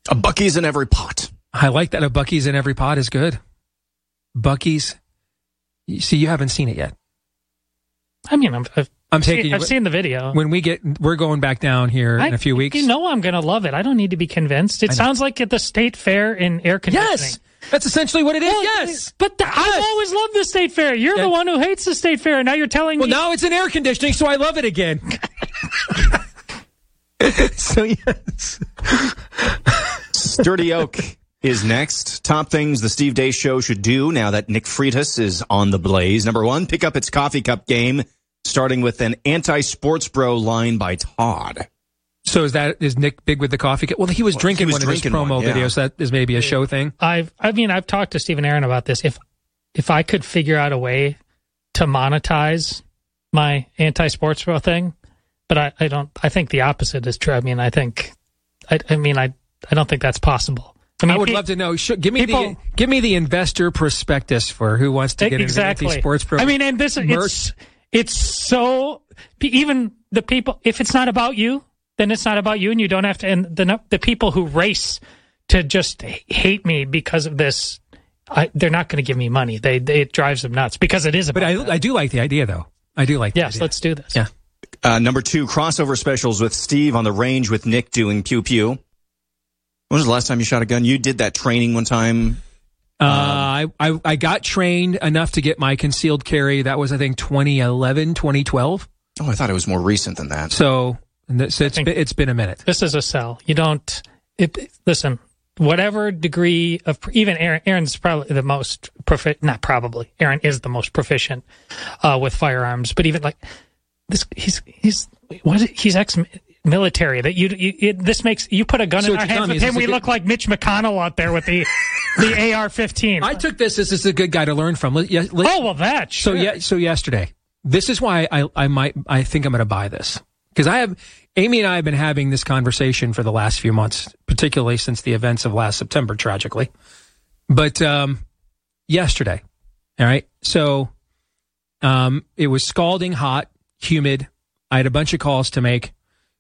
A Buc-ee's in every pot. I like that. A Buc-ee's in every pot is good. Buc-ee's. You see, you haven't seen it yet. I mean, I've seen the video. When we're going back down here in a few weeks. You know I'm going to love it. I don't need to be convinced. It sounds like at the State Fair in air conditioning. Yes, that's essentially what it is. Yes, but I've always loved the State Fair. You're the one who hates the State Fair, and now you're telling me. Well, now it's in air conditioning, so I love it again. So yes, Sturdy Oak is next. Top things the Steve Deace Show should do now that Nick Freitas is on the blaze. Number one, pick up its coffee cup game, starting with an anti-sports bro line by Todd. So is Nick big with the coffee cup? Well, he was drinking one of his promo videos. That is maybe a show thing. I've talked to Stephen Aaron about this. If I could figure out a way to monetize my anti-sports bro thing, but I don't. I think the opposite is true. I don't think that's possible. I would love to know. Give me the investor prospectus for who wants to get into anti-sports pro. And it's so, even the people. If it's not about you, then it's not about you, and you don't have to. And the people who race to just hate me because of this, they're not going to give me money. It drives them nuts because it is about. But I do like the idea, though. I do like. Yes, let's do this. Yeah. Number two, crossover specials with Steve on the range with Nick doing pew pew. When was the last time you shot a gun? You did that training one time. I got trained enough to get my concealed carry. That was, I think, 2011, 2012. Oh, I thought it was more recent than that. So it's been a minute. This is a sell. You don't listen. Whatever degree of even Aaron's probably the most proficient. Not probably. Aaron is the most proficient with firearms. But even like this, he's ex-military. That this makes you put a gun in our hands with him. We look like Mitch McConnell out there with the AR-15. I took this as a good guy to learn from. Sure. So yesterday, this is why I think I'm going to buy this, because Amy and I have been having this conversation for the last few months, particularly since the events of last September, tragically. But yesterday, all right. So it was scalding hot, humid. I had a bunch of calls to make.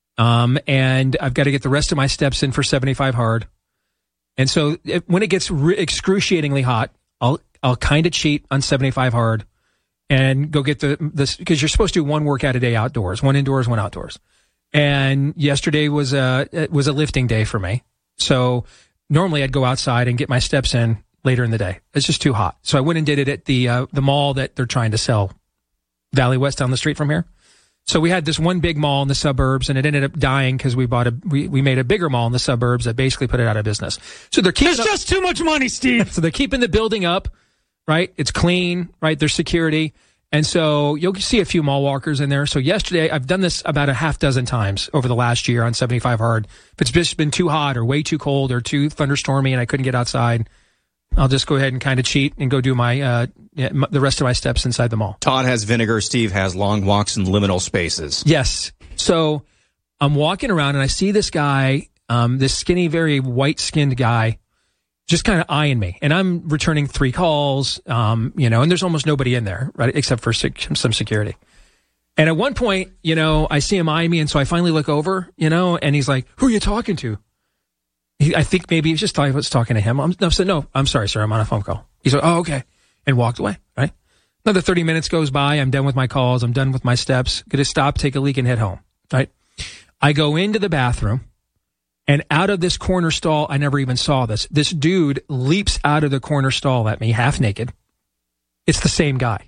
And I've got to get the rest of my steps in for 75 hard. And so when it gets excruciatingly hot, I'll kind of cheat on 75 hard and go get this, because you're supposed to do one workout a day outdoors, one indoors, one outdoors. And yesterday was a lifting day for me. So normally I'd go outside and get my steps in later in the day. It's just too hot. So I went and did it at the mall that they're trying to sell, Valley West down the street from here. So we had this one big mall in the suburbs, and it ended up dying because we made a bigger mall in the suburbs that basically put it out of business. So they're keeping just too much money, Steve. So they're keeping the building up, right? It's clean, right? There's security. And so you'll see a few mall walkers in there. So yesterday, I've done this about a half dozen times over the last year on 75 hard. If it's just been too hot or way too cold or too thunderstormy and I couldn't get outside, I'll just go ahead and kind of cheat and go do the rest of my steps inside the mall. Todd has vinegar. Steve has long walks in liminal spaces. Yes. So I'm walking around and I see this guy, this skinny, very white-skinned guy, just kind of eyeing me. And I'm returning 3 calls, and there's almost nobody in there, right, except for some security. And at one point, I see him eyeing me, and so I finally look over, and he's like, "Who are you talking to?" I think maybe he just thought I was talking to him. No, I'm sorry, sir. I'm on a phone call. He's like, "Oh, okay," and walked away, right? Another 30 minutes goes by. I'm done with my calls. I'm done with my steps. Going to stop, take a leak, and head home, right? I go into the bathroom, and out of this corner stall, I never even saw this. This dude leaps out of the corner stall at me, half naked. It's the same guy.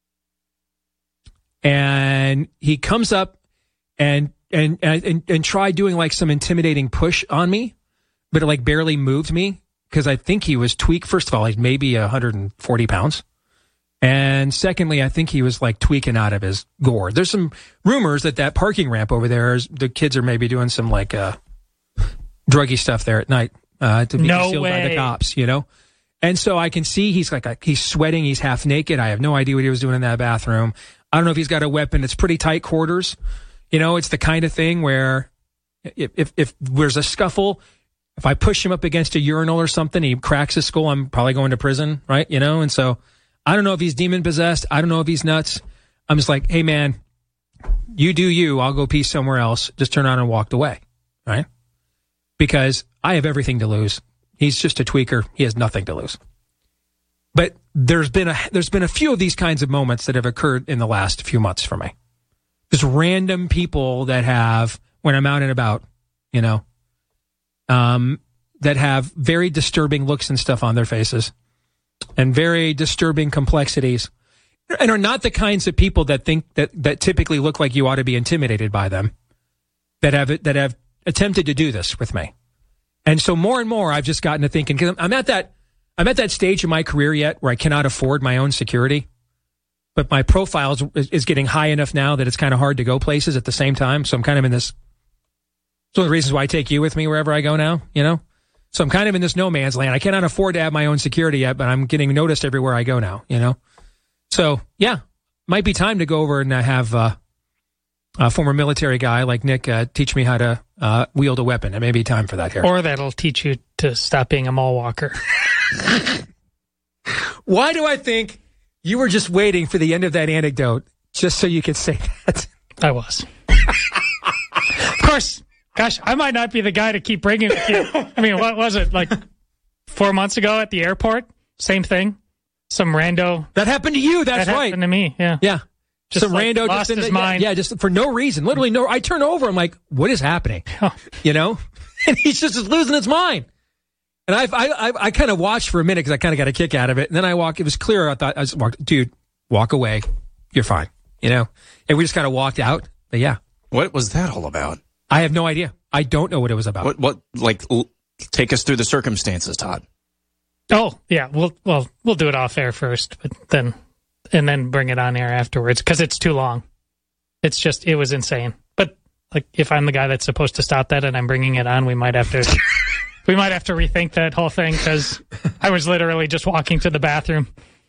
And he comes up and tried doing like some intimidating push on me. But it like barely moved me because I think he was tweaked. First of all, he's maybe 140 pounds. And secondly, I think he was like tweaking out of his gourd. There's some rumors that parking ramp over there, the kids are maybe doing some like druggy stuff there at night to be concealed by the cops, And so I can see he's sweating. He's half naked. I have no idea what he was doing in that bathroom. I don't know if he's got a weapon. It's pretty tight quarters. It's the kind of thing where if there's a scuffle, if I push him up against a urinal or something, he cracks his skull, I'm probably going to prison, right? And so I don't know if he's demon possessed. I don't know if he's nuts. I'm just like, hey, man, you do you. I'll go pee somewhere else. Just turn around and walked away, right? because I have everything to lose. He's just a tweaker. He has nothing to lose. But there's been a few of these kinds of moments that have occurred in the last few months for me. Just random people that have, when I'm out and about, that have very disturbing looks and stuff on their faces and very disturbing complexities, and are not the kinds of people that think that typically look like you ought to be intimidated by them, that have attempted to do this with me. And so more and more I've just gotten to thinking, because I'm at that stage in my career yet where I cannot afford my own security, but my profile is getting high enough now that it's kind of hard to go places at the same time. So I'm kind of in this. It's one of the reasons why I take you with me wherever I go now, So I'm kind of in this no man's land. I cannot afford to have my own security yet, but I'm getting noticed everywhere I go now, So, yeah, might be time to go over and have a former military guy like Nick teach me how to wield a weapon. It may be time for that here. Or that'll teach you to stop being a mall walker. Why do I think you were just waiting for the end of that anecdote just so you could say that? I was. Of course. Gosh, I might not be the guy to keep bringing it to you. I mean, what was it, like 4 months ago at the airport? Same thing. Some rando. That happened to you. That's that right. Happened to me. Yeah. Yeah. Just some like rando lost just his mind. Yeah, just for no reason. Literally no. I turn over. I'm like, what is happening? Oh. And he's just losing his mind. And I kind of watched for a minute because I kind of got a kick out of it. And then I walked. It was clear. I thought I walked. Dude, walk away. You're fine. And we just kind of walked out. But yeah. What was that all about? I have no idea. I don't know what it was about. What take us through the circumstances, Todd. Oh, yeah. We'll do it off air first, but then bring it on air afterwards because it's too long. It was insane. But like, if I'm the guy that's supposed to stop that and I'm bringing it on, we might have to rethink that whole thing because I was literally just walking to the bathroom.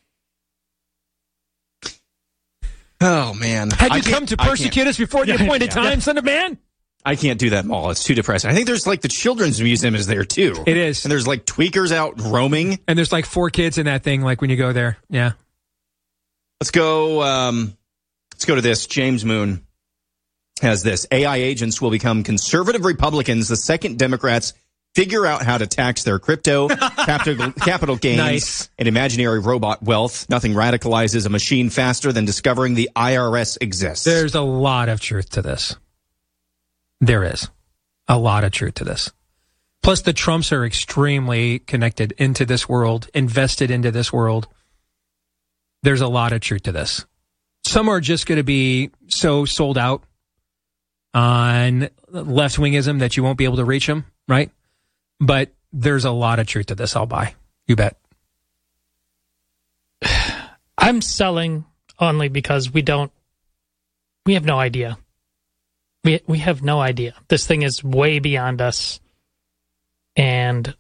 Oh man! Had you come to persecute us before the appointed time, son of man? I can't do that mall. It's too depressing. I think there's like the children's museum is there too. It is. And there's like tweakers out roaming. And there's like 4 kids in that thing, like when you go there. Yeah. Let's go to this. James Moon has this. AI agents will become conservative Republicans the second Democrats figure out how to tax their crypto, capital gains, nice. And imaginary robot wealth. Nothing radicalizes a machine faster than discovering the IRS exists. There's a lot of truth to this. There is a lot of truth to this. Plus, the Trumps are extremely connected into this world, invested into this world. There's a lot of truth to this. Some are just going to be so sold out on left-wingism that you won't be able to reach them, right? But there's a lot of truth to this, I'll buy. You bet. I'm selling only because we have no idea. We have no idea. This thing is way beyond us, and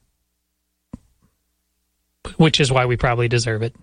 which is why we probably deserve it.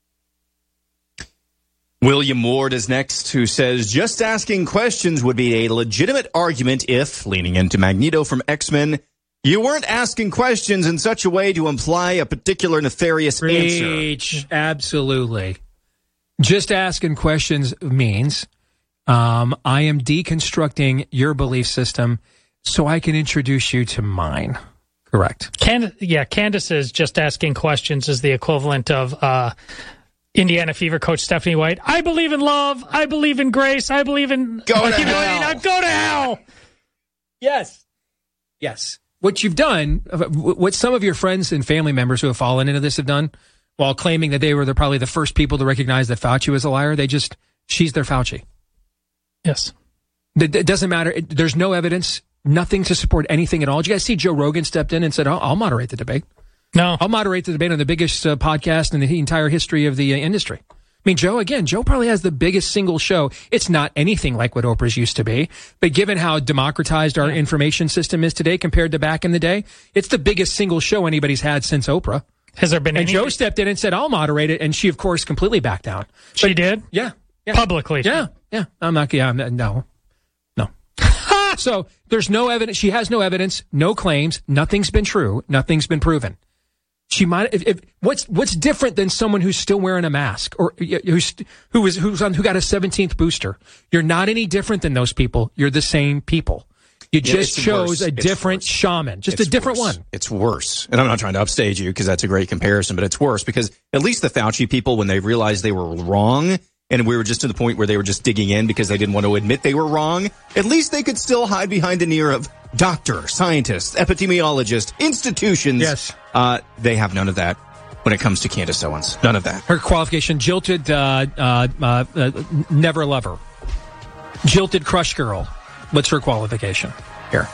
William Ward is next, who says, just asking questions would be a legitimate argument if, leaning into Magneto from X-Men, you weren't asking questions in such a way to imply a particular nefarious answer. Absolutely. Just asking questions means I am deconstructing your belief system so I can introduce you to mine. Correct. Candace's just asking questions is the equivalent of Indiana Fever coach Stephanie White. I believe in love. I believe in grace. I believe in... Go to hell. Go to hell. Yes. What you've done, what some of your friends and family members who have fallen into this have done, while claiming that they were probably the first people to recognize that Fauci was a liar, she's their Fauci. Yes. It doesn't matter. There's no evidence, nothing to support anything at all. Did you guys see Joe Rogan stepped in and said, I'll moderate the debate? No. I'll moderate the debate on the biggest podcast in the entire history of the industry. I mean, Joe probably has the biggest single show. It's not anything like what Oprah's used to be, but given how democratized our information system is today compared to back in the day, it's the biggest single show anybody's had since Oprah. Has there been And Joe stepped in and said, I'll moderate it, and she, of course, completely backed down. She did? Yeah. Publicly? Yeah. I'm not, no. So there's no evidence. She has no evidence, no claims. Nothing's been true. Nothing's been proven. She might. What's different than someone who's still wearing a mask or who got a 17th booster? You're not any different than those people. You're the same people. You just chose a different shaman, just a different one. It's worse. And I'm not trying to upstage you because that's a great comparison, but it's worse because at least the Fauci people, when they realized they were wrong, and we were just to the point where they were just digging in because they didn't want to admit they were wrong, at least they could still hide behind an ear of doctor, scientist, epidemiologist, institutions. Yes. They have none of that when it comes to Candace Owens. None of that. Her qualification, jilted, never lover. Jilted crush girl. What's her qualification? Here.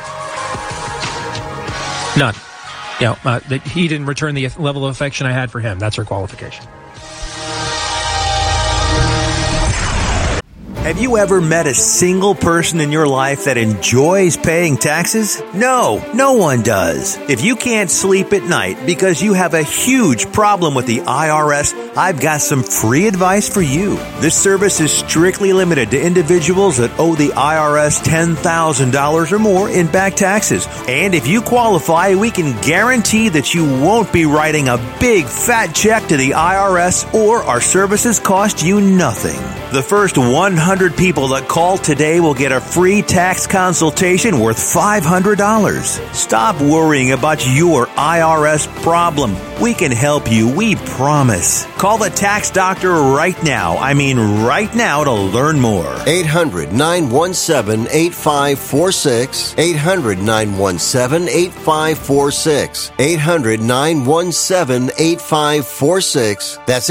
None. He didn't return the level of affection I had for him. That's her qualification. Have you ever met a single person in your life that enjoys paying taxes? No, no one does. If you can't sleep at night because you have a huge problem with the IRS, I've got some free advice for you. This service is strictly limited to individuals that owe the IRS $10,000 or more in back taxes. And if you qualify, we can guarantee that you won't be writing a big fat check to the IRS, or our services cost you nothing. The first 100 people that call today will get a free tax consultation worth $500. Stop worrying about your IRS problem. We can help you, we promise. Call the tax doctor right now. I mean right now to learn more. 800-917-8546. 800-917-8546. 800-917-8546. That's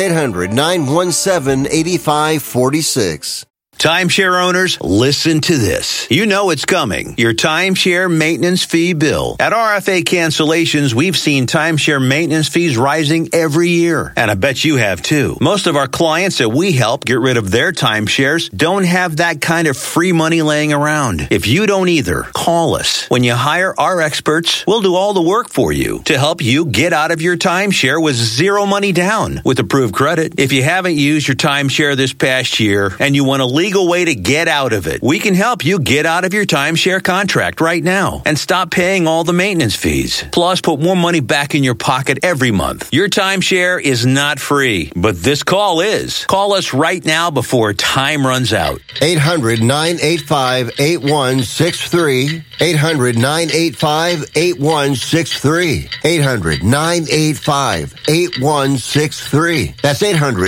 800-917-8546. Timeshare owners, listen to this. You know it's coming. Your timeshare maintenance fee bill. At RFA Cancellations, we've seen timeshare maintenance fees rising every year. And I bet you have too. Most of our clients that we help get rid of their timeshares don't have that kind of free money laying around. If you don't either, call us. When you hire our experts, we'll do all the work for you to help you get out of your timeshare with zero money down with approved credit. If you haven't used your timeshare this past year and you want to legal way to get out of it, we can help you get out of your timeshare contract right now and stop paying all the maintenance fees. Plus, put more money back in your pocket every month. Your timeshare is not free, but this call is. Call us right now before time runs out. 800-985-8163. 800-985-8163. 800-985-8163. That's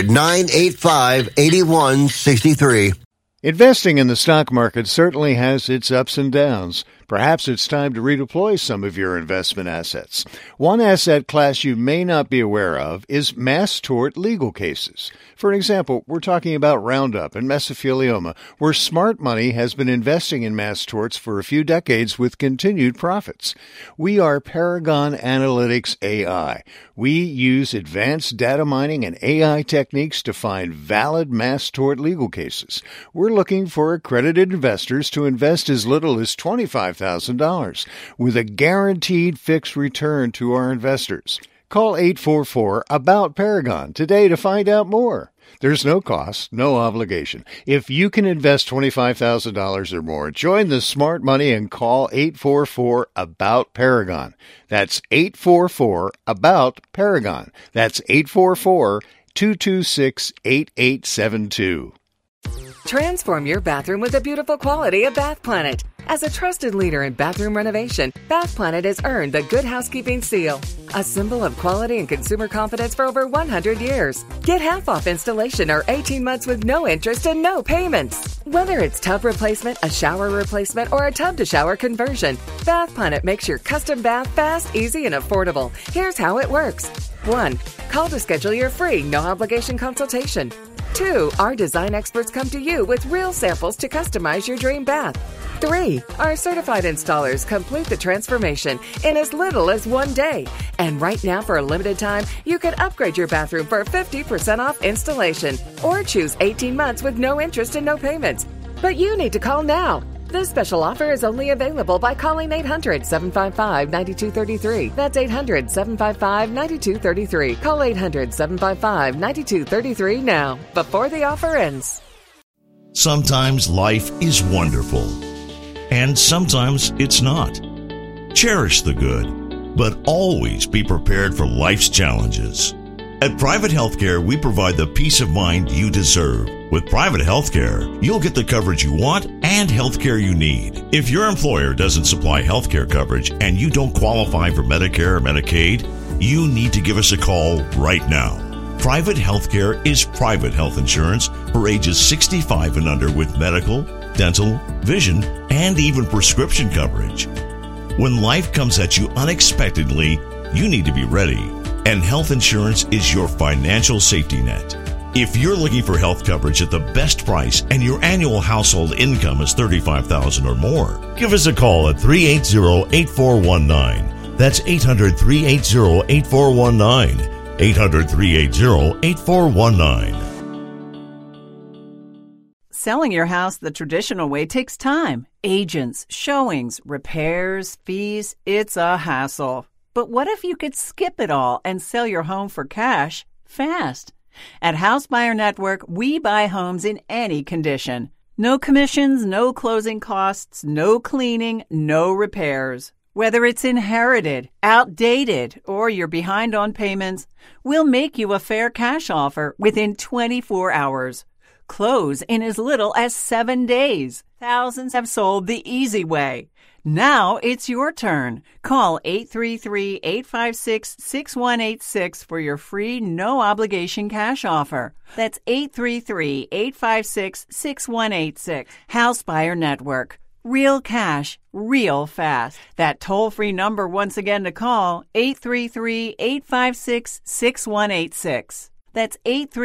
800-985-8163. Investing in the stock market certainly has its ups and downs. Perhaps it's time to redeploy some of your investment assets. One asset class you may not be aware of is mass tort legal cases. For example, we're talking about Roundup and mesothelioma, where smart money has been investing in mass torts for a few decades with continued profits. We are Paragon Analytics AI. We use advanced data mining and AI techniques to find valid mass tort legal cases. We're looking for accredited investors to invest as little as $25,000 with a guaranteed fixed return to our investors. Call 844-ABOUT-PARAGON today to find out more. There's no cost, no obligation. If you can invest $25,000 or more, join the smart money and call 844-ABOUT-PARAGON. That's 844-ABOUT-PARAGON. That's 844-226-8872. Transform your bathroom with the beautiful quality of Bath Planet. As a trusted leader in bathroom renovation, Bath Planet has earned the Good Housekeeping seal, a symbol of quality and consumer confidence for over 100 years. Get half off installation or 18 months with no interest and no payments. Whether it's tub replacement, a shower replacement, or a tub-to-shower conversion, Bath Planet makes your custom bath fast, easy, and affordable. Here's how it works. 1. Call to schedule your free, no-obligation consultation. 2. Our design experts come to you with real samples to customize your dream bath. 3. Our certified installers complete the transformation in as little as 1 day. And right now, for a limited time, you can upgrade your bathroom for 50% off installation or choose 18 months with no interest and no payments. But you need to call now. This special offer is only available by calling 800-755-9233. That's 800-755-9233. Call 800-755-9233 now, before the offer ends. Sometimes life is wonderful, and sometimes it's not. Cherish the good, but always be prepared for life's challenges. At Private Healthcare, we provide the peace of mind you deserve With private healthcare, you'll get the coverage you want and healthcare you need. If your employer doesn't supply healthcare coverage and you don't qualify for Medicare or Medicaid, you need to give us a call right now. Private healthcare is private health insurance for ages 65 and under with medical, dental, vision, and even prescription coverage. When life comes at you unexpectedly, you need to be ready, and health insurance is your financial safety net. If you're looking for health coverage at the best price and your annual household income is $35,000 or more, give us a call at 380-8419. That's 800-380-8419. 800-380-8419. Selling your house the traditional way takes time. Agents, showings, repairs, fees. It's a hassle. But what if you could skip it all and sell your home for cash fast? At House Buyer Network, we buy homes in any condition. No commissions, no closing costs, no cleaning, no repairs. Whether it's inherited, outdated, or you're behind on payments, we'll make you a fair cash offer within 24 hours. Close in as little as 7 days. Thousands have sold the easy way. Now it's your turn. Call 833-856-6186 for your free, no-obligation cash offer. That's 833-856-6186. House Buyer Network. Real cash, real fast. That toll-free number once again to call, 833-856-6186. That's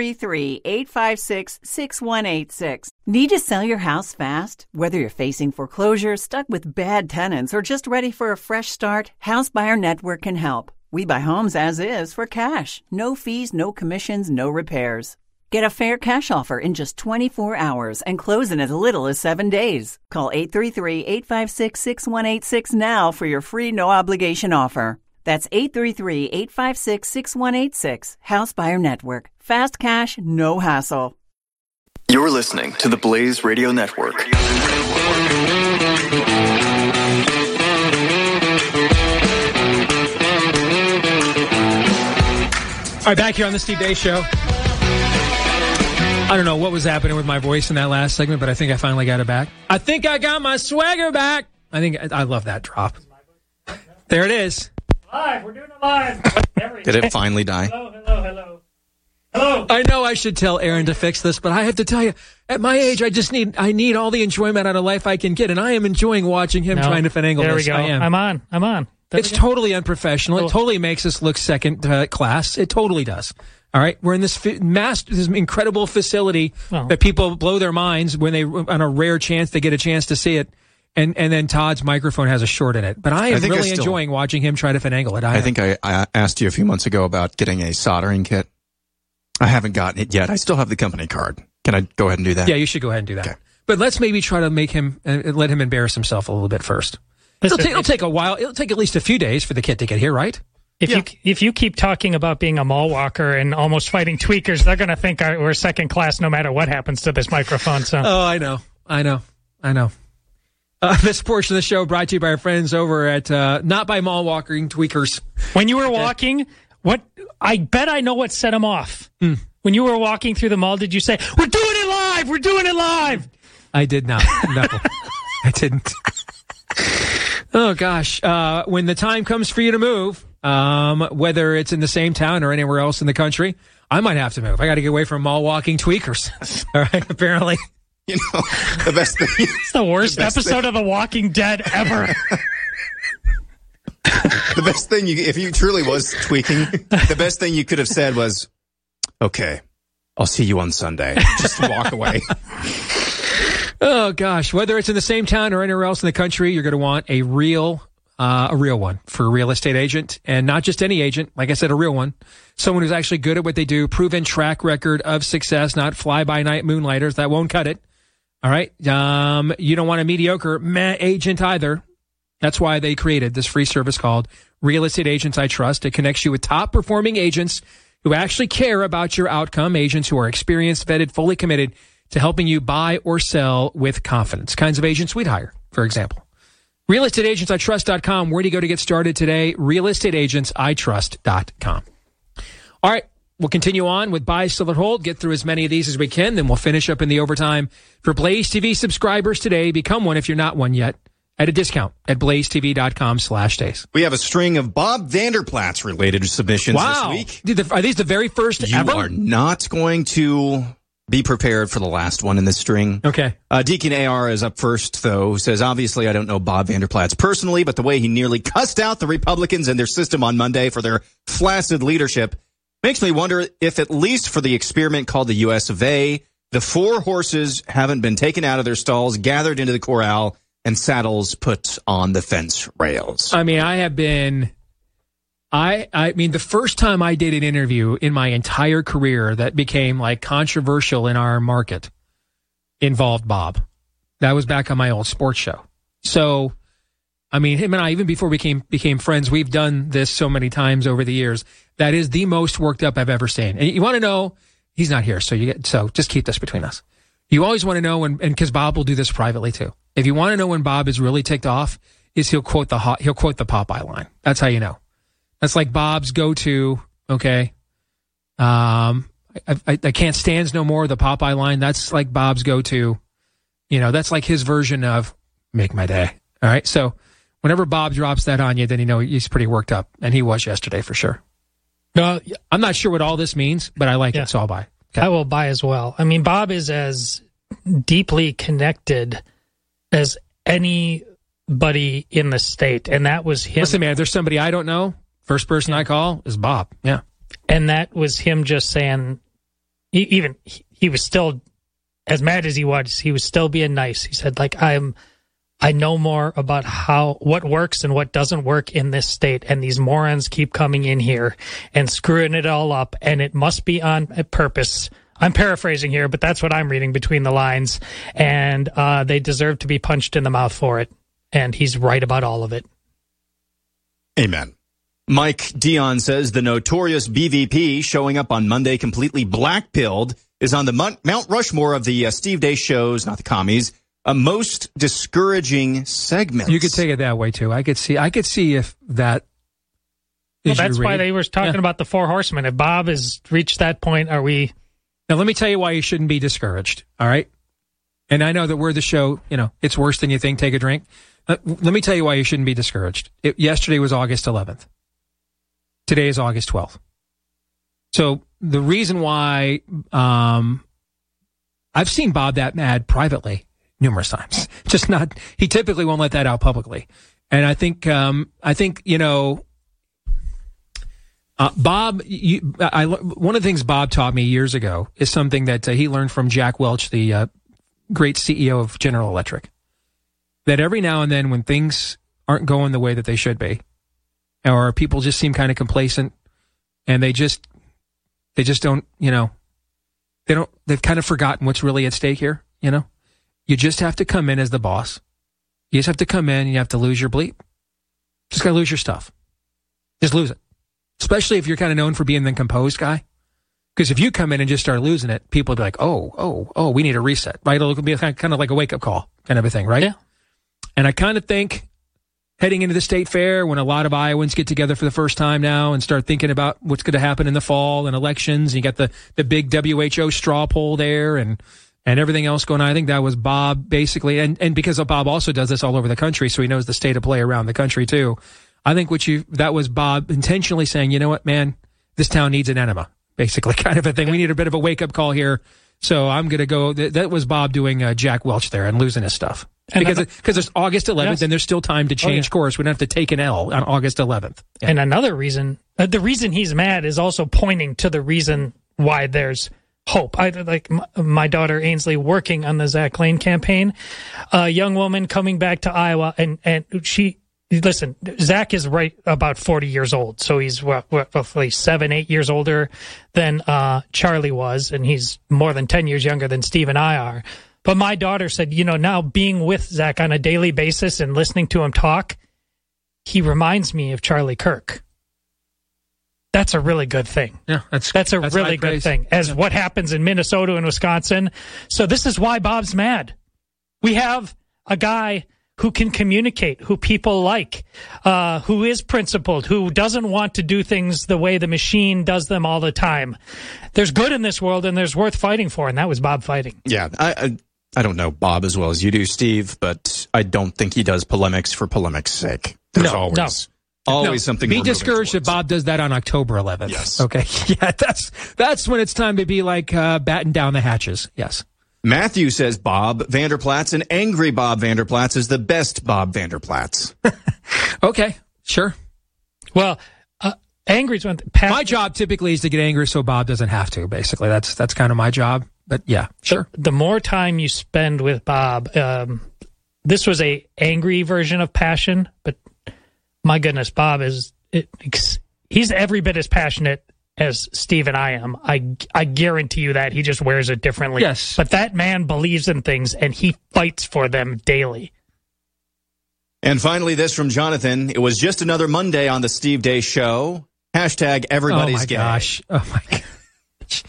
833-856-6186. Need to sell your house fast? Whether you're facing foreclosure, stuck with bad tenants, or just ready for a fresh start, House Buyer Network can help. We buy homes as is for cash. No fees, no commissions, no repairs. Get a fair cash offer in just 24 hours and close in as little as 7 days. Call 833-856-6186 now for your free no-obligation offer. That's 833-856-6186. House Buyer Network. Fast cash, no hassle. You're listening to the Blaze Radio Network. All right, back here on the Steve Deace Show. I don't know what was happening with my voice in that last segment, but I think I finally got it back. I think I got my swagger back. I love that drop. There it is. Live, we're doing it live. Did it finally die? Hello. I know I should tell Aaron to fix this, but I have to tell you, at my age, I need all the enjoyment out of life I can get, and I am enjoying watching him trying to finagle there this. There we go. I'm on. It's totally unprofessional. Cool. It totally makes us look second class. It totally does. All right, we're in this incredible facility that people blow their minds when they, on a rare chance, they get a chance to see it. And then Todd's microphone has a short in it. But I am really enjoying watching him try to finagle it. I think I asked you a few months ago about getting a soldering kit. I haven't gotten it yet. I still have the company card. Can I go ahead and do that? Yeah, you should go ahead and do that. Okay. But let's maybe try to make him, let him embarrass himself a little bit first. It'll take a while. It'll take at least a few days for the kit to get here, right? If you keep talking about being a mall walker and almost fighting tweakers, they're going to think we're second class no matter what happens to this microphone. So. Oh, I know. This portion of the show brought to you by our friends over at Not by Mall Walking Tweakers. When you were walking, I bet I know what set them off. When you were walking through the mall, did you say, "We're doing it live! We're doing it live"? I did not. No, I didn't. Oh, gosh. When the time comes for you to move, whether it's in the same town or anywhere else in the country, I might have to move. I got to get away from mall walking tweakers. All right, apparently. You know, the best thing. It's the worst episode of The Walking Dead ever. The best thing, if you truly was tweaking, the best thing you could have said was, "Okay, I'll see you on Sunday." Just walk away. Oh, gosh. Whether it's in the same town or anywhere else in the country, you're going to want a real one for a real estate agent. And not just any agent. Like I said, a real one. Someone who's actually good at what they do. Proven track record of success, not fly-by-night moonlighters. That won't cut it. All right. You don't want a mediocre agent either. That's why they created this free service called Real Estate Agents I Trust. It connects you with top-performing agents who actually care about your outcome. Agents who are experienced, vetted, fully committed to helping you buy or sell with confidence. Kinds of agents we'd hire, for example. RealestateAgentsITrust.com. Where do you go to get started today? RealestateAgentsITrust.com. All right. we'll continue on with Buy, Sell, or Hold. Get through as many of these as we can. Then we'll finish up in the overtime. For Blaze TV subscribers today, become one if you're not one yet, at a discount at blazetv.com/days. We have a string of Bob Vanderplatz related submissions this week. Are these the very first ever? You are not going to be prepared for the last one in this string. Okay. Deacon AR is up first, though. Says, obviously, I don't know Bob Vanderplatz personally, but the way he nearly cussed out the Republicans and their system on Monday for their flaccid leadership makes me wonder if, at least for the experiment called the U.S. of A., the 4 horses haven't been taken out of their stalls, gathered into the corral, and saddles put on the fence rails. I mean, I mean, the first time I did an interview in my entire career that became like controversial in our market involved Bob. That was back on my old sports show. So, I mean, him and I, even before we became friends, we've done this so many times over the years. That is the most worked up I've ever seen. And you want to know, he's not here, so just keep this between us. You always want to know when, and because Bob will do this privately too. If you want to know when Bob is really ticked off, is he'll quote the Popeye line. That's how you know. That's like Bob's go-to. Okay, I can't stands no more. The Popeye line. That's like Bob's go-to. You know, that's like his version of make my day. All right. So whenever Bob drops that on you, then you know he's pretty worked up, and he was yesterday for sure. No, I'm not sure what all this means, but I like it, so I'll buy. Okay. I will buy as well. I mean, Bob is as deeply connected as anybody in the state, and that was him. Listen, man, if there's somebody I don't know, first person I call is Bob. Yeah. And that was him just saying, he was still, as mad as he was still being nice. He said, like, I know more about what works and what doesn't work in this state, and these morons keep coming in here and screwing it all up, and it must be on purpose. I'm paraphrasing here, but that's what I'm reading between the lines, and they deserve to be punched in the mouth for it, and he's right about all of it. Amen. Mike Dion says the notorious BVP showing up on Monday completely black-pilled is on the Mount Rushmore of the Steve Deace shows, not the commies, most discouraging segments. You could take it that way too. I could see if that is that's why they were talking about the 4 horsemen. If Bob has reached that point, are we? Now let me tell you why you shouldn't be discouraged. All right. And I know that we're the show, you know, it's worse than you think. Take a drink. Let me tell you why you shouldn't be discouraged. Yesterday was August 11th. Today is August 12th. So the reason why I've seen Bob that mad privately numerous times, just not, he typically won't let that out publicly. And I think you know, Bob, one of the things Bob taught me years ago is something that he learned from Jack Welch, the great CEO of General Electric, that every now and then when things aren't going the way that they should be, or people just seem kind of complacent and they just don't, you know, they've kind of forgotten what's really at stake here. You know, you just have to come in as the boss. You just have to come in and you have to lose your bleep. Just got to lose your stuff. Just lose it. Especially if you're kind of known for being the composed guy. Because if you come in and just start losing it, people will be like, oh, we need a reset, right? It'll be kind of like a wake-up call kind of a thing, right? Yeah. And I kind of think heading into the state fair, when a lot of Iowans get together for the first time now and start thinking about what's going to happen in the fall and elections, and you got the big WHO straw poll there and everything else going on. I think that was Bob basically, and because Bob also does this all over the country, so he knows the state of play around the country too. I think that was Bob intentionally saying, you know what, man, this town needs an enema, basically, kind of a thing. We need a bit of a wake-up call here, so I'm going to go. That was Bob doing Jack Welch there and losing his stuff. Because it's August 11th, and there's still time to change course. We don't have to take an L on August 11th. Yeah. And another reason, the reason he's mad is also pointing to the reason why there's hope. Like my daughter Ainsley working on the Zach Lane campaign, a young woman coming back to Iowa, and listen, Zach is right about 40 years old, so he's roughly 7-8 years older than Charlie was, and he's more than 10 years younger than Steve and I are. But my daughter said, you know, now being with Zach on a daily basis and listening to him talk, he reminds me of Charlie Kirk. That's a really good thing. Yeah, that's a really good thing. As what happens in Minnesota and Wisconsin. So this is why Bob's mad. We have a guy who can communicate, who people like, who is principled, who doesn't want to do things the way the machine does them all the time. There's good in this world, and there's worth fighting for, and that was Bob fighting. Yeah, I don't know Bob as well as you do, Steve, but I don't think he does polemics for polemics' sake. There's always something. Be discouraged if Bob does that on October 11th. Yes. Okay. Yeah, that's when it's time to be like batten down the hatches. Yes. Matthew says Bob Vanderplatz, and angry Bob Vanderplatz is the best Bob Vanderplatz. Okay, sure. Well, angry's one. My job typically is to get angry so Bob doesn't have to. Basically, that's kind of my job. But yeah, sure. The more time you spend with Bob, this was a angry version of passion, but my goodness, Bob he's every bit as passionate as Steve and I am. I guarantee you that. He just wears it differently. Yes. But that man believes in things, and he fights for them daily. And finally, this from Jonathan. It was just another Monday on the Steve Day Show. Hashtag everybody's gay. Oh, my gosh.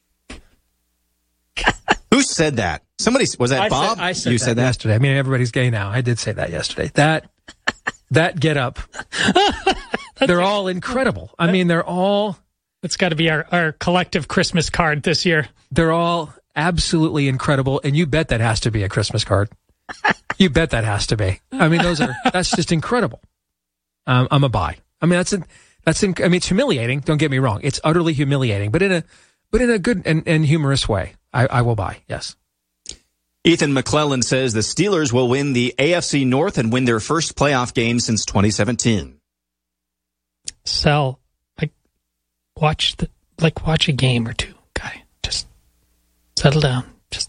Who said that? Somebody, was that Bob? I said that yesterday. I mean, everybody's gay now. I did say that yesterday. That get up. They're all incredible. I mean, they're all... It's got to be our collective Christmas card this year. They're all absolutely incredible, and you bet that has to be a Christmas card. You bet that has to be. I mean, that's just incredible. I'm a buy. I mean, it's humiliating. Don't get me wrong. It's utterly humiliating, but in a good and humorous way. I will buy. Yes. Ethan McClellan says the Steelers will win the AFC North and win their first playoff game since 2017. Sell. Watch a game or two, guy. Just settle down.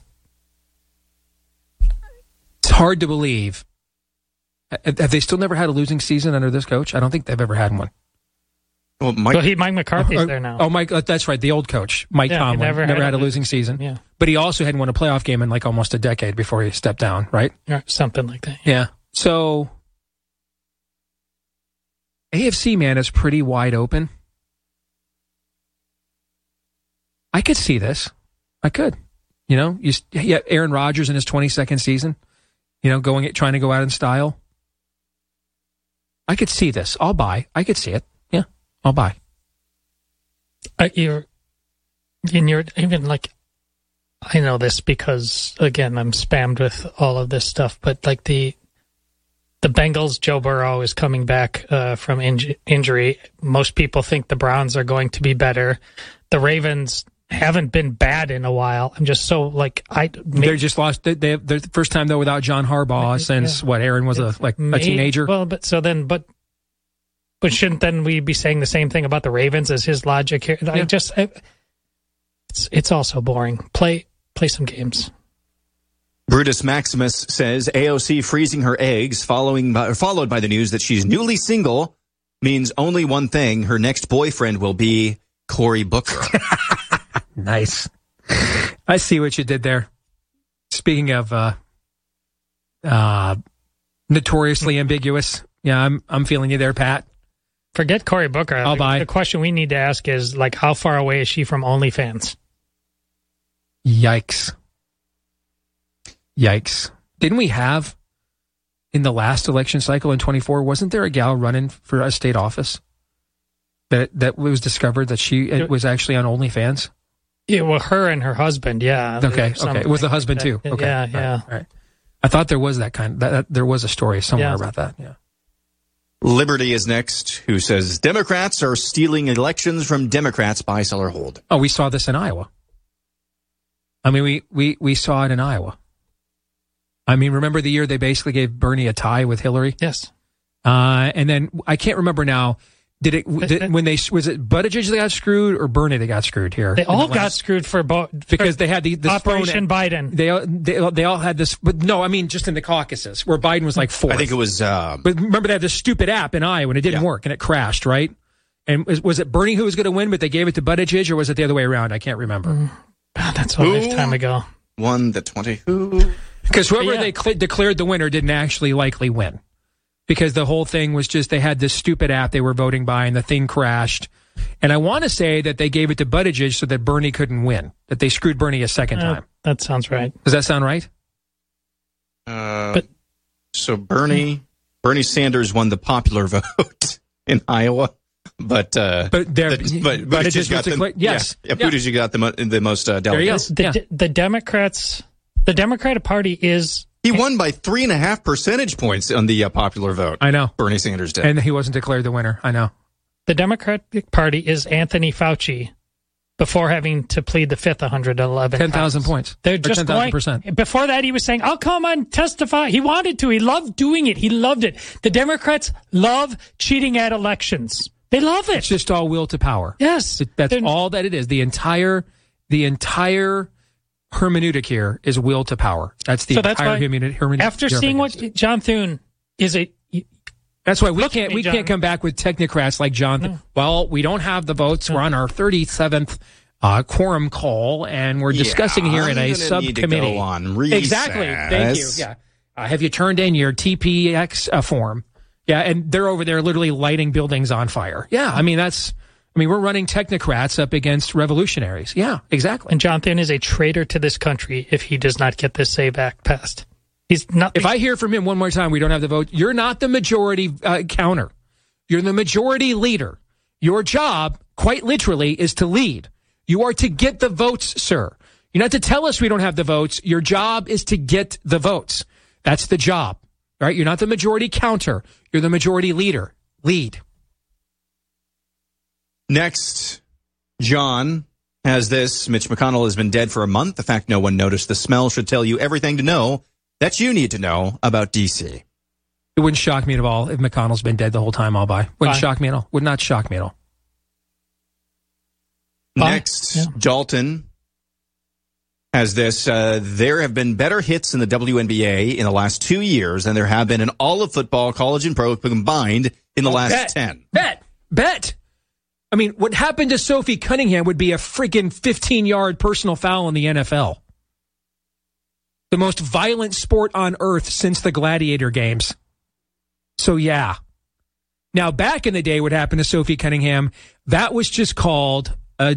It's hard to believe. Have they still never had a losing season under this coach? I don't think they've ever had one. Well, Mike McCarthy's there now. Oh, Mike, that's right. The old coach, Mike Tomlin, never had a losing season. Yeah, but he also hadn't won a playoff game in like almost a decade before he stepped down, right? Something like that. Yeah. So AFC, man, is pretty wide open. I could see this. I could. You know, Aaron Rodgers in his 22nd season, trying to go out in style. I could see this. I'll buy. I could see it. Yeah, I'll buy. You're even like, I know this because, again, I'm spammed with all of this stuff, but like the Bengals, Joe Burrow is coming back from injury. Most people think the Browns are going to be better. The Ravens haven't been bad in a while. I'm just so they just lost. They're the first time though without John Harbaugh since Aaron was a teenager. Well, but shouldn't then we be saying the same thing about the Ravens as his logic here? Yeah. It's also boring. Play some games. Brutus Maximus says AOC freezing her eggs followed by the news that she's newly single means only one thing: her next boyfriend will be Cory Booker. Nice. I see what you did there. Speaking of notoriously ambiguous, yeah, I'm feeling you there, Pat. Forget Cory Booker. I'll buy. The question we need to ask is how far away is she from OnlyFans? Yikes. Didn't we have in the last election cycle in 24? Wasn't there a gal running for a state office that was discovered that she was actually on OnlyFans? Yeah, well, her and her husband, yeah. Okay. It was the husband, too. Okay. Yeah. All right. I thought there was that there was a story somewhere about that, yeah. Liberty is next, who says Democrats are stealing elections from Democrats, buy, sell, or hold. Oh, we saw this in Iowa. I mean, we saw it in Iowa. I mean, remember the year they basically gave Bernie a tie with Hillary? Yes. And then I can't remember now. Was it Buttigieg that got screwed or Bernie that got screwed here? They all got screwed for both because they had the Operation Biden. They all had this, but no, I mean just in the caucuses where Biden was like fourth. I think it was. But remember they had this stupid app in Iowa and it didn't work and it crashed, right? And was it Bernie who was going to win, but they gave it to Buttigieg, or was it the other way around? I can't remember. That's a lifetime ago. Won the 20. Who? Because whoever they declared the winner didn't actually likely win. Because the whole thing was just they had this stupid app they were voting by and the thing crashed. And I want to say that they gave it to Buttigieg so that Bernie couldn't win, that they screwed Bernie a second time. That sounds right. Does that sound right? But So Bernie Sanders won the popular vote in Iowa, but Buttigieg got the yes. Yeah, Buttigieg got the most delegates. The Democratic Party is. He won by 3.5 percentage points on the popular vote. I know. Bernie Sanders did. And he wasn't declared the winner. I know. The Democratic Party is Anthony Fauci before having to plead the fifth 111 10,000 points. They're just 10,000%. Before that, he was saying, I'll come and testify. He wanted to. He loved doing it. He loved it. The Democrats love cheating at elections. They love it. It's just all will to power. Yes. That's all that it is. The entire hermeneutic here is will to power. That's the entire hermeneutic. After seeing what John Thune is that's why we can't come back with technocrats like John. No. Well, we don't have the votes. No. We're on our 37th quorum call, and we're discussing here in a subcommittee. Need to go on recess. Exactly. Thank you. Yeah. Have you turned in your TPX form? Yeah, and they're over there literally lighting buildings on fire. Yeah, I mean we're running technocrats up against revolutionaries. Yeah, exactly. And John Thune is a traitor to this country if he does not get this SAVE Act passed. He's not. If I hear from him one more time, we don't have the vote. You're not the majority counter. You're the majority leader. Your job, quite literally, is to lead. You are to get the votes, sir. You're not to tell us we don't have the votes. Your job is to get the votes. That's the job. Right? You're not the majority counter. You're the majority leader. Lead. Next, John has this. Mitch McConnell has been dead for a month. The fact no one noticed the smell should tell you everything to know that you need to know about D.C. It wouldn't shock me at all if McConnell's been dead the whole time. I'll buy. Wouldn't shock me at all. Would not shock me at all. Next, Dalton has this. There have been better hits in the WNBA in the last 2 years than there have been in all of football, college, and pro combined in the last 10. Bet. I mean, what happened to Sophie Cunningham would be a freaking 15-yard personal foul in the NFL. The most violent sport on earth since the gladiator games. So, yeah. Now, back in the day, what happened to Sophie Cunningham, that was just called a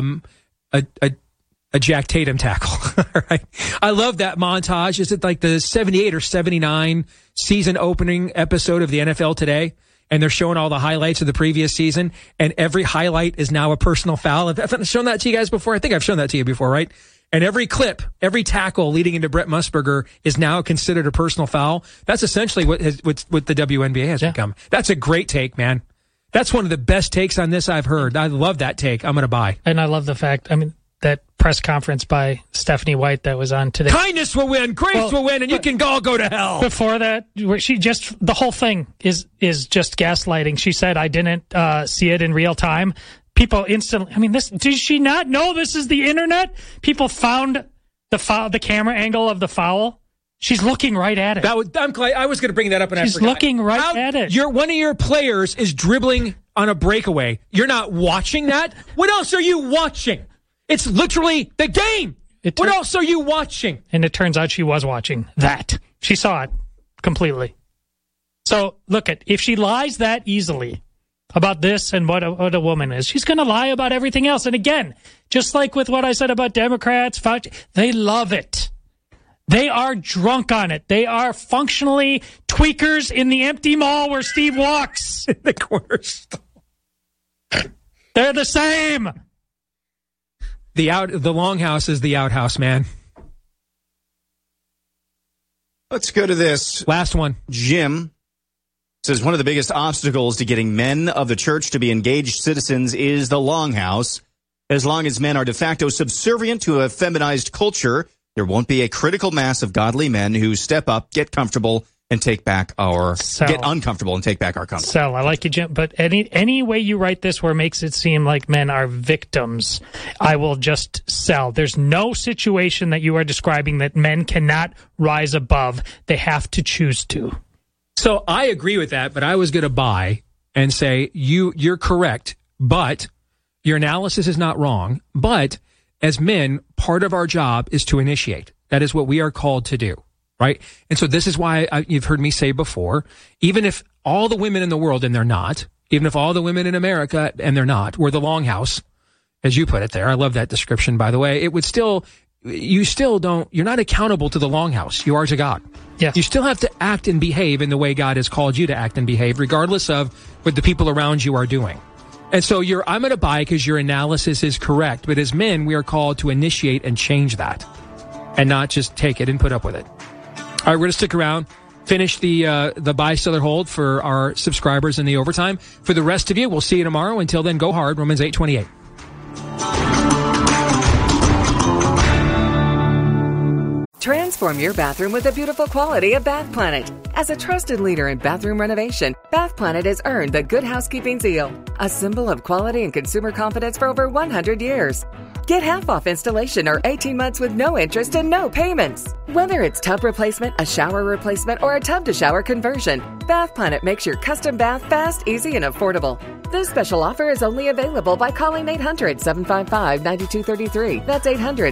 Jack Tatum tackle. Right? I love that montage. Is it like the 78 or 79 season opening episode of the NFL Today? And they're showing all the highlights of the previous season, and every highlight is now a personal foul. I've shown that to you guys before. I think I've shown that to you before, right? And every clip, every tackle leading into Brett Musburger is now considered a personal foul. That's essentially what the WNBA has become. That's a great take, man. That's one of the best takes on this I've heard. I love that take. I'm going to buy. And I love the fact, that press conference by Stephanie White that was on today. Kindness will win, grace will win, and you can all go to hell. Before that, where the whole thing is just gaslighting. She said, I didn't see it in real time. People instantly, did she not know this is the internet? People found the camera angle of the foul. She's looking right at it. I'm glad I was going to bring that up, and she's looking right at it. One of your players is dribbling on a breakaway. You're not watching that? What else are you watching? It's literally the game. What else are you watching? And it turns out she was watching that. She saw it completely. So look if she lies that easily about this and what a woman is, she's going to lie about everything else. And again, just like with what I said about Democrats, Fauci, they love it. They are drunk on it. They are functionally tweakers in the empty mall where Steve walks. In the corner store. They're the same. The longhouse is the outhouse, man. Let's go to this. Last one. Jim says one of the biggest obstacles to getting men of the church to be engaged citizens is the longhouse. As long as men are de facto subservient to a feminized culture, there won't be a critical mass of godly men who step up, get uncomfortable, and take back our comfort. Sell, I like you, Jim, but any way you write this where it makes it seem like men are victims, I will just sell. There's no situation that you are describing that men cannot rise above. They have to choose to. So I agree with that, but I was going to buy and say you're correct, but your analysis is not wrong. But as men, part of our job is to initiate. That is what we are called to do. Right? And so this is why you've heard me say before, even if all the women in the world, and they're not, even if all the women in America, and they're not, were the longhouse, as you put it there, I love that description, by the way, it would still, you still you're not accountable to the Longhouse. You are to God. Yes. You still have to act and behave in the way God has called you to act and behave, regardless of what the people around you are doing. And so I'm going to buy because your analysis is correct. But as men, we are called to initiate and change that and not just take it and put up with it. All right, we're going to stick around, finish the buy, sell, or hold for our subscribers in the overtime. For the rest of you, we'll see you tomorrow. Until then, go hard. Romans 8:28. Transform your bathroom with the beautiful quality of Bath Planet. As a trusted leader in bathroom renovation, Bath Planet has earned the Good Housekeeping seal, a symbol of quality and consumer confidence for over 100 years. Get half off installation or 18 months with no interest and no payments. Whether it's tub replacement, a shower replacement, or a tub-to-shower conversion, Bath Planet makes your custom bath fast, easy, and affordable. This special offer is only available by calling 800-755-9233. That's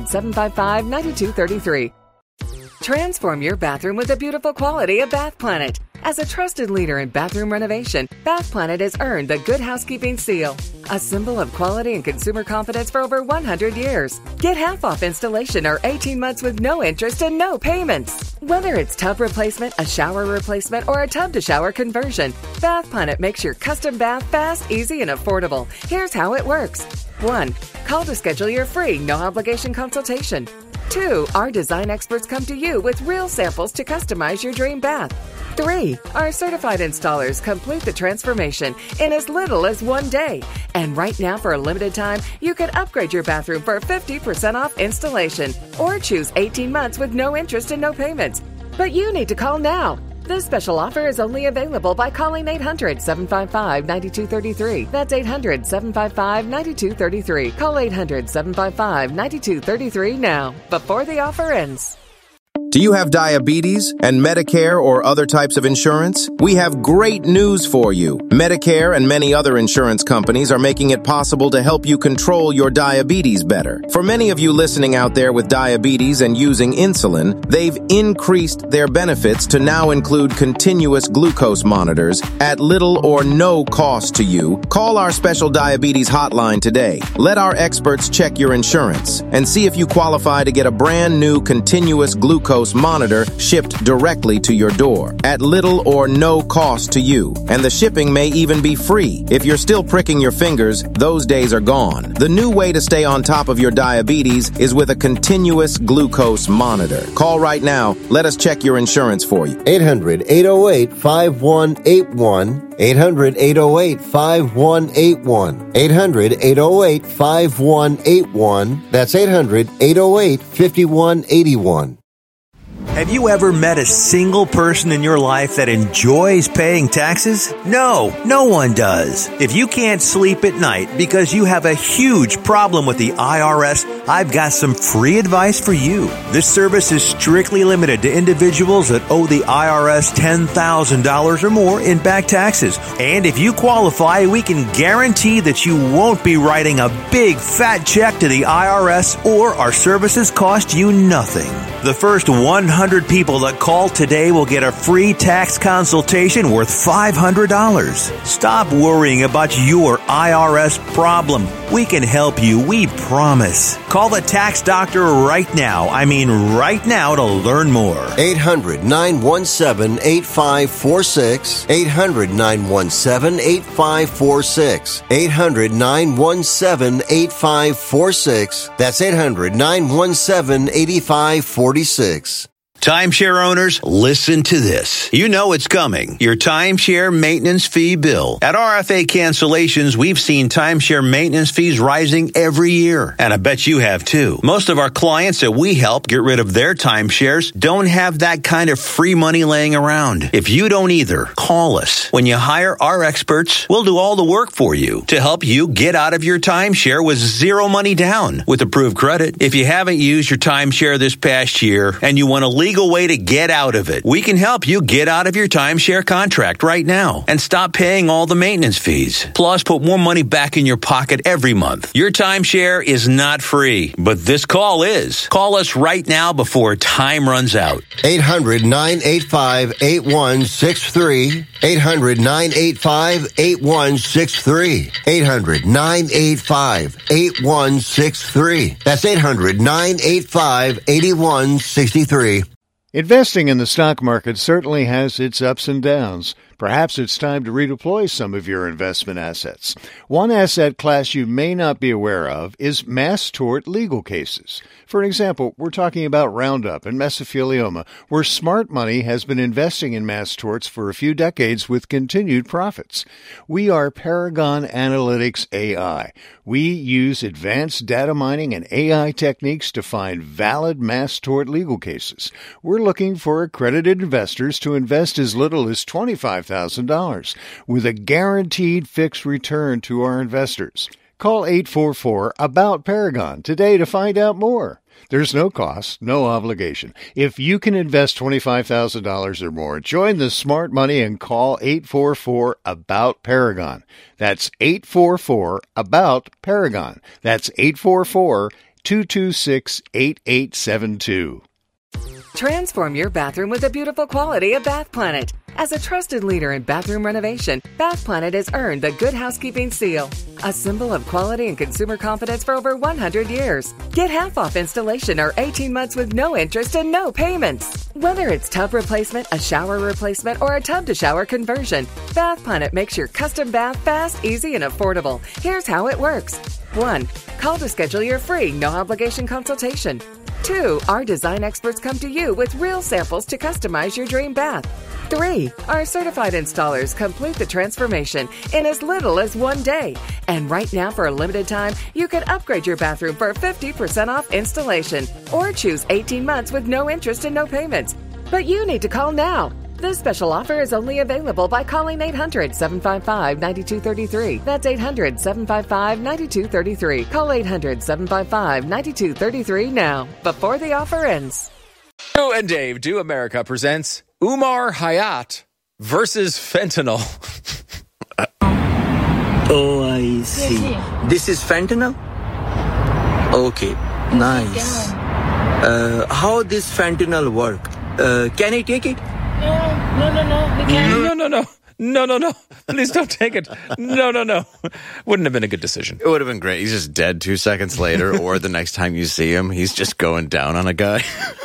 800-755-9233. Transform your bathroom with the beautiful quality of Bath Planet. As a trusted leader in bathroom renovation, Bath Planet has earned the Good Housekeeping seal, a symbol of quality and consumer confidence for over 100 years. Get half off installation or 18 months with no interest and no payments. Whether it's tub replacement, a shower replacement, or a tub-to-shower conversion, Bath Planet makes your custom bath fast, easy, and affordable. Here's how it works. 1. Call to schedule your free, no-obligation consultation. 2. Our design experts come to you with real samples to customize your dream bath. 3. Our certified installers complete the transformation in as little as 1 day. And right now, for a limited time, you can upgrade your bathroom for 50% off installation or choose 18 months with no interest and no payments. But you need to call now. This special offer is only available by calling 800-755-9233. That's 800-755-9233. Call 800-755-9233 now, before the offer ends. Do you have diabetes and Medicare or other types of insurance? We have great news for you. Medicare and many other insurance companies are making it possible to help you control your diabetes better. For many of you listening out there with diabetes and using insulin, they've increased their benefits to now include continuous glucose monitors at little or no cost to you. Call our special diabetes hotline today. Let our experts check your insurance and see if you qualify to get a brand new continuous glucose monitor shipped directly to your door at little or no cost to you. And the shipping may even be free. If you're still pricking your fingers, those days are gone. The new way to stay on top of your diabetes is with a continuous glucose monitor. Call right now. Let us check your insurance for you. 800-808-5181. 800-808-5181. 800-808-5181. That's 800-808-5181. Have you ever met a single person in your life that enjoys paying taxes? No, no one does. If you can't sleep at night because you have a huge problem with the IRS, I've got some free advice for you. This service is strictly limited to individuals that owe the IRS $10,000 or more in back taxes. And if you qualify, we can guarantee that you won't be writing a big fat check to the IRS, or our services cost you nothing. The first 100 people that call today will get a free tax consultation worth $500. Stop worrying about your IRS problem. We can help you, we promise. Call the tax doctor right now. I mean right now, to learn more. 800-917-8546. 800-917-8546. 800-917-8546. That's 800-917-8546. Timeshare owners, listen to this. You know it's coming. Your timeshare maintenance fee bill. At RFA Cancellations, we've seen timeshare maintenance fees rising every year. And I bet you have too. Most of our clients that we help get rid of their timeshares don't have that kind of free money laying around. If you don't either, call us. When you hire our experts, we'll do all the work for you to help you get out of your timeshare with zero money down with approved credit. If you haven't used your timeshare this past year and you want to legal way to get out of it. We can help you get out of your timeshare contract right now and stop paying all the maintenance fees. Plus, put more money back in your pocket every month. Your timeshare is not free, but this call is. Call us right now before time runs out. 800-985-8163. 800-985-8163. 800-985-8163. That's 800-985-8163. Investing in the stock market certainly has its ups and downs. Perhaps it's time to redeploy some of your investment assets. One asset class you may not be aware of is mass tort legal cases. For example, we're talking about Roundup and mesothelioma, where smart money has been investing in mass torts for a few decades with continued profits. We are Paragon Analytics AI. We use advanced data mining and AI techniques to find valid mass tort legal cases. We're looking for accredited investors to invest as little as $25,000 with a guaranteed fixed return to our investors. Call 844-ABOUT-PARAGON today to find out more. There's no cost, no obligation. If you can invest $25,000 or more, join the smart money and call 844-ABOUT-PARAGON. That's 844-ABOUT-PARAGON. That's 844-226-8872. Transform your bathroom with the beautiful quality of Bath Planet. As a trusted leader in bathroom renovation, Bath Planet has earned the Good Housekeeping Seal, a symbol of quality and consumer confidence for over 100 years. Get half off installation or 18 months with no interest and no payments. Whether it's tub replacement, a shower replacement, or a tub-to-shower conversion, Bath Planet makes your custom bath fast, easy, and affordable. Here's how it works. 1. Call to schedule your free, no-obligation consultation. 2. Our design experts come to you with real samples to customize your dream bath. 3. Our certified installers complete the transformation in as little as 1 day. And right now, for a limited time, you can upgrade your bathroom for 50% off installation or choose 18 months with no interest and no payments. But you need to call now. This special offer is only available by calling 800-755-9233. That's 800-755-9233. Call 800-755-9233 now, before the offer ends. Joe and Dave Do America presents Umar Hayat versus fentanyl. Oh, I see. This is fentanyl? Okay, nice. How this fentanyl work? Can I take it? No. Please don't take it. No. Wouldn't have been a good decision. It would have been great. He's just dead 2 seconds later, or the next time you see him, he's just going down on a guy.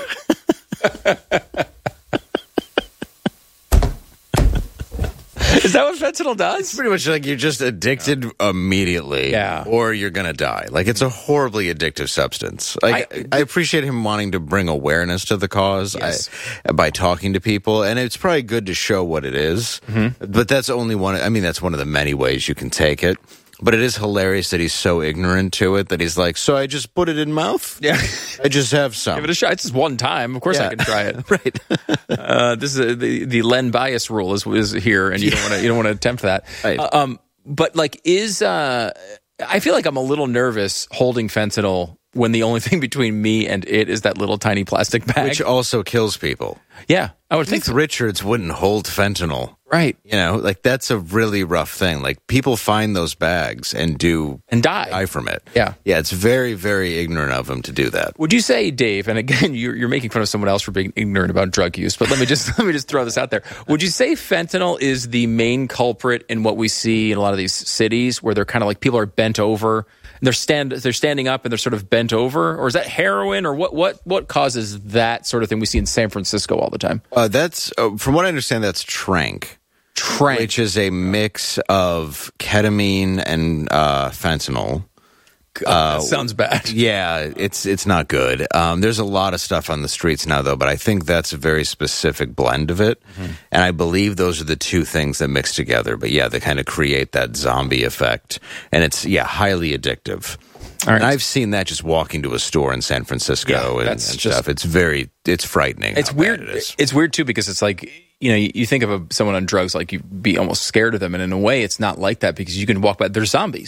Is that what fentanyl does? It's pretty much like you're just addicted immediately, or you're going to die. Like, it's a horribly addictive substance. Like, I appreciate him wanting to bring awareness to the cause by talking to people, and it's probably good to show what it is, but that's only one. I mean, that's one of the many ways you can take it. But it is hilarious that he's so ignorant to it that he's like, so I just put it in mouth? Yeah. I just have some. Give it a shot. It's just one time. Of course I can try it. Right. This is the Len bias rule is here, and you don't want to attempt that. Right. But like, I feel like I'm a little nervous holding fentanyl when the only thing between me and it is that little tiny plastic bag. Which also kills people. Yeah, I would think Keith Richards wouldn't hold fentanyl. Right. You know, like, that's a really rough thing. Like, people find those bags and die from it. Yeah. Yeah, it's very, very ignorant of him to do that. Would you say, Dave, and again, you're making fun of someone else for being ignorant about drug use, but let me just throw this out there. Would you say fentanyl is the main culprit in what we see in a lot of these cities where they're kind of like people are bent over and they're standing up and they're sort of bent over? Or is that heroin, or what causes that sort of thing we see in San Francisco all the time? That's from what I understand, that's trank, which is a mix of ketamine and fentanyl. That sounds bad. Yeah, it's not good. There's a lot of stuff on the streets now, though, but I think that's a very specific blend of it. And I believe those are the two things that mix together. But yeah, they kind of create that zombie effect. And it's, highly addictive. All right. And I've seen that just walking to a store in San Francisco and stuff. It's frightening. It's weird. It's weird, too, because it's like, you think of someone on drugs, like you'd be almost scared of them. And in a way, it's not like that, because you can walk by. They're zombies.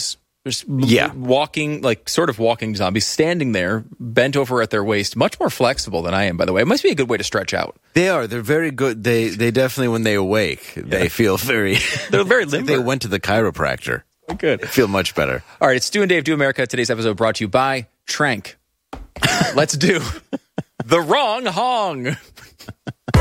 Just walking, like sort of walking zombies, standing there, bent over at their waist, much more flexible than I am, by the way. It must be a good way to stretch out. They are. They're very good. They definitely, when they awake, they feel very... They're very limber. They went to the chiropractor. Good. They feel much better. All right, it's Stu and Dave Do America. Today's episode brought to you by Trank. Let's do the wrong hong.